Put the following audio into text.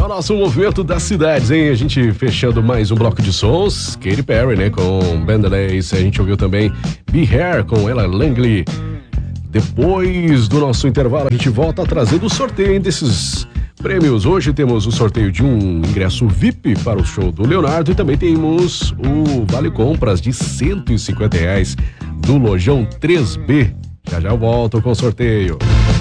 o nosso movimento das cidades, hein? A gente fechando mais um bloco de sons. Katy Perry, né? Com Bandelace. A gente ouviu também Be Here com Ella Langley. Depois do nosso intervalo, a gente volta a trazer o sorteio, hein, desses prêmios. Hoje temos o sorteio de um ingresso VIP para o show do Leonardo e também temos o Vale Compras de R$150 do Lojão 3B. Já já eu volto com o sorteio.